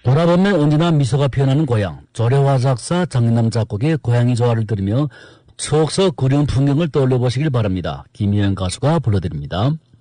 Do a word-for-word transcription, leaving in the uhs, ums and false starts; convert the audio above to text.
돌아보면 언제나 미소가 피어나는 고향, 조례화 작사 장인남 작곡의 고향이 좋아를 들으며 추억 속 그리운 풍경을 떠올려 보시길 바랍니다. 김희영 가수가 불러드립니다.